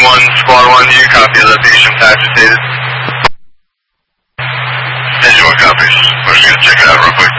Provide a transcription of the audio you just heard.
Squad 1, do you copy the patient's agitated? Visual copies. We're just going to check it out real quick.